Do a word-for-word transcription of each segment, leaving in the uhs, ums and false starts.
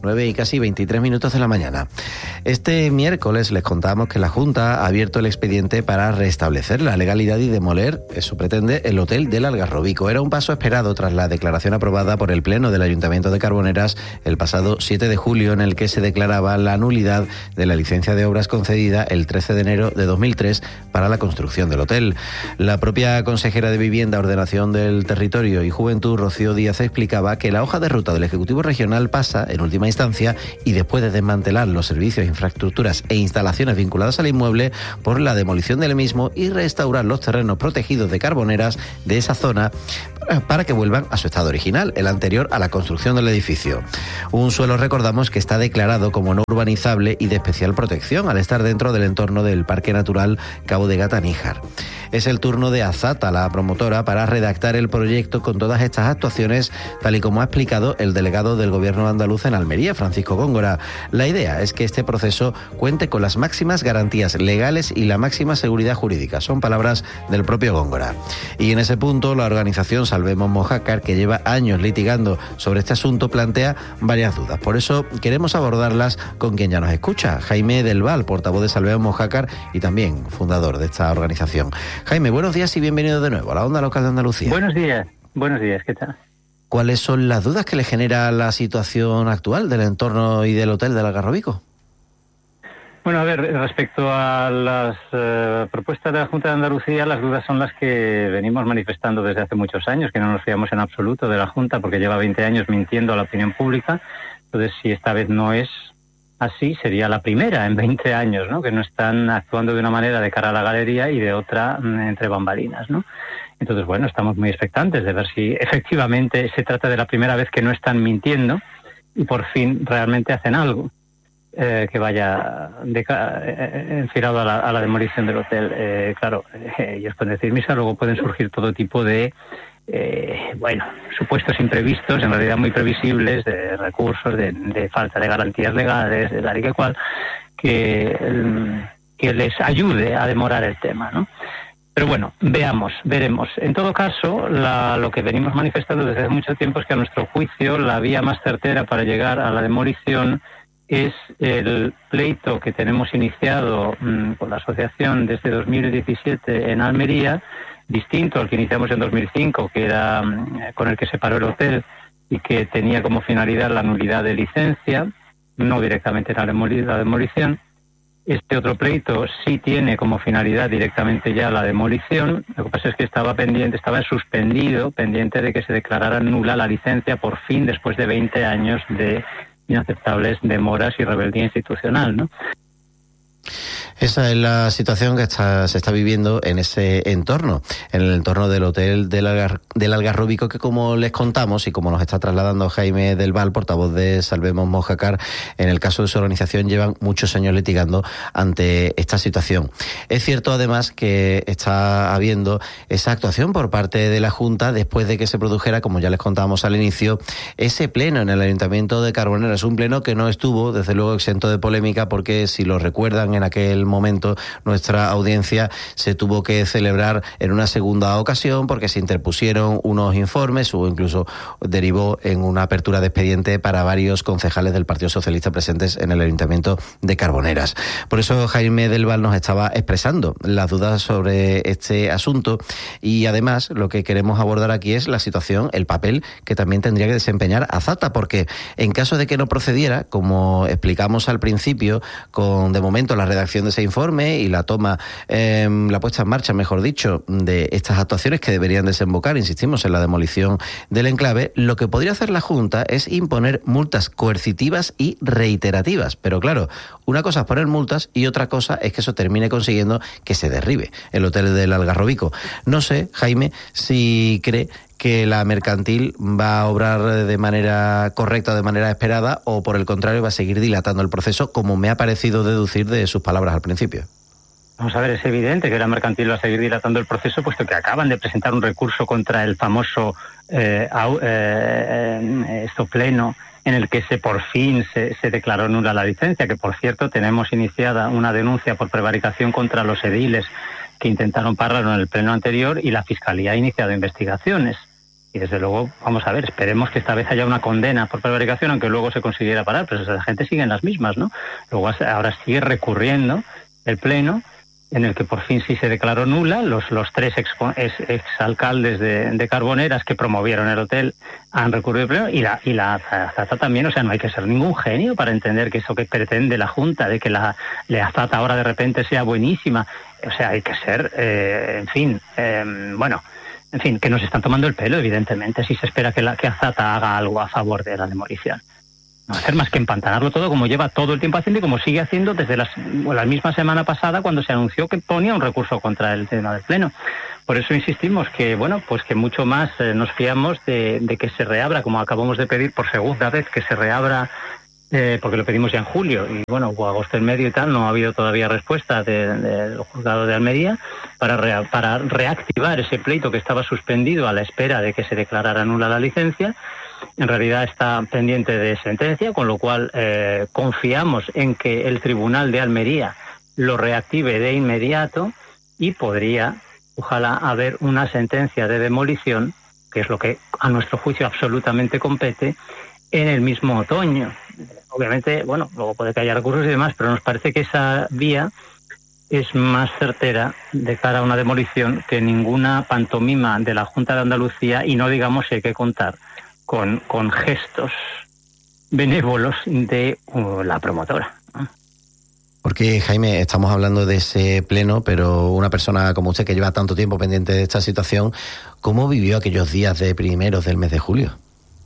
nueve y casi veintitrés minutos de la mañana. Este miércoles les contamos que la Junta ha abierto el expediente para restablecer la legalidad y demoler, eso pretende, el hotel del Algarrobico. Era un paso esperado tras la declaración aprobada por el Pleno del Ayuntamiento de Carboneras el pasado siete de julio, en el que se declaraba la nulidad de la licencia de obras concedida el trece de enero de dos mil tres para la construcción del hotel. La propia consejera de Vivienda, Ordenación del Territorio y Juventud, Rocío Díaz, explicaba que la hoja de ruta del Ejecutivo Regional pasa, en última instancia, y después de desmantelar los servicios, infraestructuras e instalaciones vinculadas al inmueble, por la demolición del mismo y restaurar los terrenos protegidos de Carboneras de esa zona para que vuelvan a su estado original, el anterior a la construcción del edificio. Un suelo, recordamos, que está declarado como no urbanizable y de especial protección al estar dentro del entorno del Parque Natural Cabo de Gata-Níjar. Es el turno de Azata, la promotora, para redactar el proyecto con todas estas actuaciones, tal y como ha explicado el delegado del Gobierno andaluz en Almería, Francisco Góngora. La idea es que este proceso cuente con las máximas garantías legales y la máxima seguridad jurídica. Son palabras del propio Góngora. Y en ese punto, la organización Salvemos Mojácar, que lleva años litigando sobre este asunto, plantea varias dudas. Por eso queremos abordarlas con quien ya nos escucha, Jaime del Val, portavoz de Salvemos Mojácar y también fundador de esta organización. Jaime, buenos días y bienvenido de nuevo a la Onda Local de Andalucía. Buenos días, buenos días, ¿qué tal? ¿Cuáles son las dudas que le genera la situación actual del entorno y del hotel del Algarrobico? Bueno, a ver, respecto a las eh, propuestas de la Junta de Andalucía, las dudas son las que venimos manifestando desde hace muchos años, que no nos fiamos en absoluto de la Junta, porque lleva veinte años mintiendo a la opinión pública. Entonces, si esta vez no es así, sería la primera en veinte años, ¿no?, que no están actuando de una manera de cara a la galería y de otra entre bambalinas, ¿no? Entonces, bueno, estamos muy expectantes de ver si efectivamente se trata de la primera vez que no están mintiendo y por fin realmente hacen algo eh, que vaya de, eh, enfilado a la, a la demolición del hotel. Eh, claro, eh, ellos pueden decir misa, luego pueden surgir todo tipo de Eh, bueno, supuestos imprevistos, en realidad muy previsibles, de recursos, de, de falta de garantías legales, de tal y que cual, que, que les ayude a demorar el tema, ¿no? Pero bueno, veamos, veremos. En todo caso, la, lo que venimos manifestando desde hace mucho tiempo es que a nuestro juicio la vía más certera para llegar a la demolición es el pleito que tenemos iniciado mmm, con la asociación desde dos mil diecisiete en Almería, distinto al que iniciamos en dos mil cinco, que era con el que se paró el hotel y que tenía como finalidad la nulidad de licencia, no directamente la, demoli- la demolición. Este otro pleito sí tiene como finalidad directamente ya la demolición. Lo que pasa es que estaba pendiente, estaba suspendido, pendiente de que se declarara nula la licencia por fin, después de veinte años de inaceptables demoras y rebeldía institucional, ¿no? Esa es la situación que está, se está viviendo en ese entorno, en el entorno del hotel del, Algar, del Algarrobico, que, como les contamos y como nos está trasladando Jaime del Val, portavoz de Salvemos Mojácar, en el caso de su organización llevan muchos años litigando ante esta situación. Es cierto además que está habiendo esa actuación por parte de la Junta después de que se produjera, como ya les contábamos al inicio, ese pleno en el Ayuntamiento de Carboneras, un pleno que no estuvo desde luego exento de polémica, porque si lo recuerdan, en aquel momento nuestra audiencia se tuvo que celebrar en una segunda ocasión porque se interpusieron unos informes o incluso derivó en una apertura de expediente para varios concejales del Partido Socialista presentes en el Ayuntamiento de Carboneras. Por eso Jaime del Val nos estaba expresando las dudas sobre este asunto y además lo que queremos abordar aquí es la situación, el papel que también tendría que desempeñar Azata, porque en caso de que no procediera, como explicamos al principio, con de momento la redacción de ese informe y la toma, eh, la puesta en marcha, mejor dicho, de estas actuaciones que deberían desembocar, insistimos, en la demolición del enclave, lo que podría hacer la Junta es imponer multas coercitivas y reiterativas. Pero claro, una cosa es poner multas y otra cosa es que eso termine consiguiendo que se derribe el hotel del Algarrobico. No sé, Jaime, si cree que la mercantil va a obrar de manera correcta, de manera esperada, o por el contrario va a seguir dilatando el proceso, como me ha parecido deducir de sus palabras al principio. Vamos a ver, es evidente que la mercantil va a seguir dilatando el proceso, puesto que acaban de presentar un recurso contra el famoso eh, eh, esto pleno, en el que se por fin se, se declaró nula la licencia, que por cierto tenemos iniciada una denuncia por prevaricación contra los ediles que intentaron pararlo en el pleno anterior y la Fiscalía ha iniciado investigaciones. Y desde luego, vamos a ver, esperemos que esta vez haya una condena por prevaricación, aunque luego se consiguiera parar, pero esa gente sigue en las mismas, ¿no? Luego ahora sigue recurriendo el Pleno, en el que por fin sí se declaró nula. Los, los tres ex, ex, exalcaldes de, de Carboneras que promovieron el hotel han recurrido al Pleno, y la, y la Azata también. O sea, no hay que ser ningún genio para entender que eso que pretende la Junta, de que la, la Azata ahora de repente sea buenísima, o sea, hay que ser, eh, en fin, eh, bueno... En fin, que nos están tomando el pelo, evidentemente, si se espera que la que Azata haga algo a favor de la demolición. No va a hacer más que empantanarlo todo, como lleva todo el tiempo haciendo y como sigue haciendo desde las, la misma semana pasada, cuando se anunció que ponía un recurso contra el tema del Pleno. Por eso insistimos que, bueno, pues que mucho más eh, nos fiamos de, de que se reabra, como acabamos de pedir por segunda vez, que se reabra, eh, porque lo pedimos ya en julio, y bueno, hubo agosto en medio y tal, no ha habido todavía respuesta del de, de juzgado de Almería, para, re, para reactivar ese pleito que estaba suspendido a la espera de que se declarara nula la licencia. En realidad está pendiente de sentencia, con lo cual eh, confiamos en que el Tribunal de Almería lo reactive de inmediato y podría, ojalá, haber una sentencia de demolición, que es lo que a nuestro juicio absolutamente compete, en el mismo otoño. Obviamente, bueno, luego puede que haya recursos y demás, pero nos parece que esa vía es más certera de cara a una demolición que ninguna pantomima de la Junta de Andalucía, y no digamos si hay que contar con, con gestos benévolos de uh, la promotora. Porque, Jaime, estamos hablando de ese pleno, pero una persona como usted que lleva tanto tiempo pendiente de esta situación, ¿cómo vivió aquellos días de primeros del mes de julio?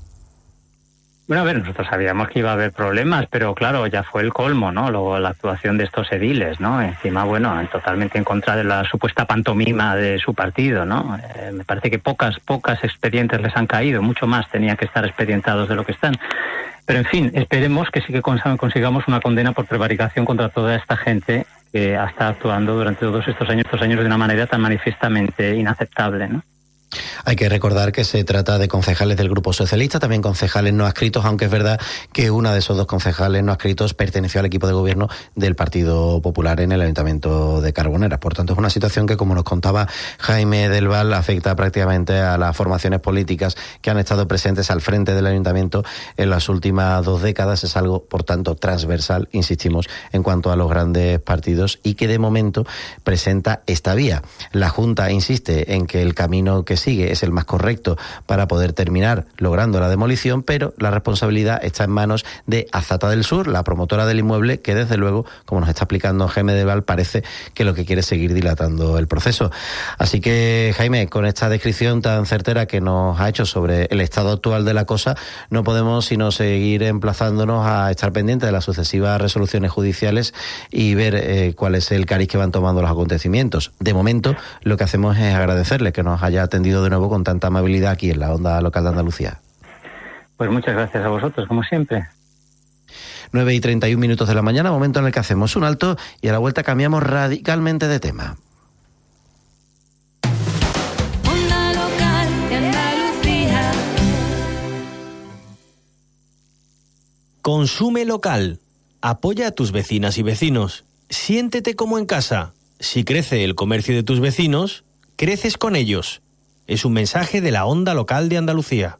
Bueno, a ver, nosotros sabíamos que iba a haber problemas, pero claro, ya fue el colmo, ¿no? Luego la actuación de estos ediles, ¿no? Encima, bueno, totalmente en contra de la supuesta pantomima de su partido, ¿no? Eh, me parece que pocas, pocas expedientes les han caído, mucho más tenían que estar expedientados de lo que están. Pero en fin, esperemos que sí que consigamos una condena por prevaricación contra toda esta gente que ha estado actuando durante todos estos años, estos años de una manera tan manifiestamente inaceptable, ¿no? Hay que recordar que se trata de concejales del Grupo Socialista, también concejales no adscritos, aunque es verdad que una de esos dos concejales no adscritos perteneció al equipo de gobierno del Partido Popular en el Ayuntamiento de Carboneras. Por tanto, es una situación que, como nos contaba Jaime del Val, afecta prácticamente a las formaciones políticas que han estado presentes al frente del Ayuntamiento en las últimas dos décadas. Es algo, por tanto, transversal, insistimos, en cuanto a los grandes partidos, y que de momento presenta esta vía. La Junta insiste en que el camino que sigue es el más correcto para poder terminar logrando la demolición, pero la responsabilidad está en manos de Azata del Sur, la promotora del inmueble, que desde luego, como nos está explicando Jaime del Val, parece que lo que quiere es seguir dilatando el proceso. Así que, Jaime, con esta descripción tan certera que nos ha hecho sobre el estado actual de la cosa, no podemos sino seguir emplazándonos a estar pendientes de las sucesivas resoluciones judiciales y ver eh, cuál es el cariz que van tomando los acontecimientos. De momento, lo que hacemos es agradecerle que nos haya atendido de nuevo con tanta amabilidad aquí en la Onda Local de Andalucía. Pues muchas gracias a vosotros, como siempre. nueve y treinta y un minutos de la mañana, momento en el que hacemos un alto y a la vuelta cambiamos radicalmente de tema. Onda Local de Andalucía. Consume local. Apoya a tus vecinas y vecinos. Siéntete como en casa. Si crece el comercio de tus vecinos, creces con ellos. Es un mensaje de la Onda Local de Andalucía.